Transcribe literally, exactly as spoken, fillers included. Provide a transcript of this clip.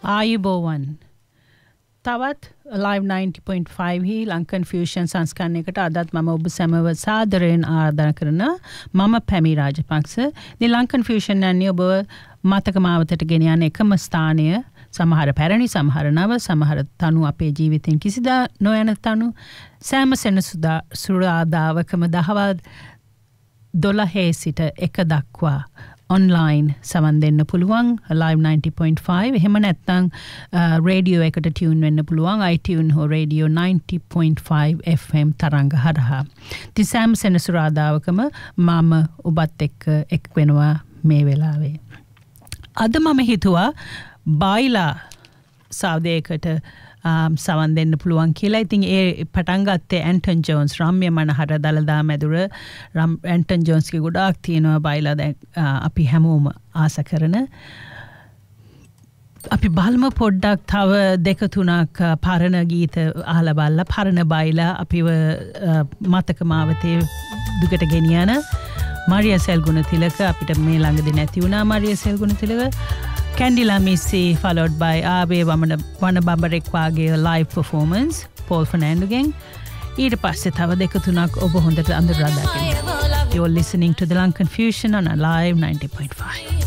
ආයුබෝවන් තවත් live ninety point five හි ලංකන් ෆියුෂන් සංස්කරණයකට අදත් මම ඔබ සැමව සාදරයෙන් ආරාධනා කරන මම පැමි රාජපක්ෂ. මේ ලංකන් ෆියුෂන් යන්නේ ඔබ මතක මාවතට ගෙන යන එකම ස්ථානය. සමහර පැරණි සමහර නව සමහර තනු අපේ ජීවිතෙන් කිසිදා නොයන තනු සෑම සෙනසුදා සුරාදාවකම දහවල් දොළහේ සිට එක දක්වා online සවන් දෙන්න පුළුවන් live ninety point five එහෙම නැත්නම් රේඩියෝ එකට ටියුන් වෙන්න පුළුවන් iTunes හෝ radio ninety point five F M තරංග හරහා. ඉතින් සෑම සෙනසුරාදාවකම මම ඔබත් එක්ක එක් වෙනවා මේ වෙලාවේ. අද මම හිතුවා බයිලා සාවදයකට Um, සවන් දෙන්න පුළුවන් කියලා. ඉතින් ඒ පටන් ගත්තේ ඇන්ටන් ජෝන්ස් රම්‍ය මනහර දලදා මැදුර රම් ඇන්ටන් ජෝන්ස්ගේ ගොඩාක් තියෙනවා බයිලා දැන් අපි හැමෝම ආස කරන. අපි බලමු පොඩ්ඩක් තව දෙක තුනක් පරණ ගීත අහලා බලලා පරණ බයිලා අපිව මතක මාවතේ දුකට ගෙනියන මරියා සෙල්ගුණතිලක අපිට මේ ළඟදී නැති වුණා. මරියා සෙල්ගුණතිලක Candila Missy followed by Abe Vamana Vanabambarek Wage live performance Paul Fernando gang ඊට පස්සේ තව දෙක තුනක් ඔබ හොඳට අඳුරලා දකින්න. You're listening to the Lankan Fusion on a live ninety point five.